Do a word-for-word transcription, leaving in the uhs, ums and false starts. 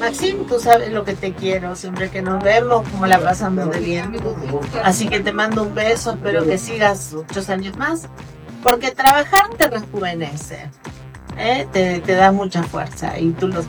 Maxim, tú sabes lo que te quiero, siempre que nos vemos, como la pasamos de bien. Así que te mando un beso, espero que sigas muchos años más, porque trabajar te rejuvenece, ¿eh? te, te da mucha fuerza y tú lo